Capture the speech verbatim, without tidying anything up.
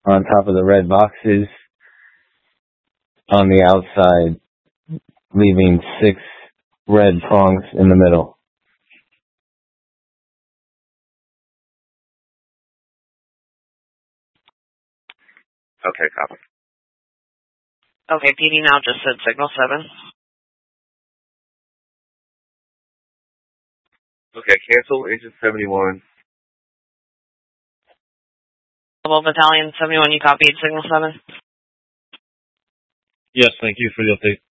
on top of the red boxes on the outside, leaving six red prongs in the middle. Okay, copy. Okay, P D now just said signal seven. Okay, cancel Agent seventy-one. Level Battalion seventy-one, you copied signal seven? Yes, thank you for the update.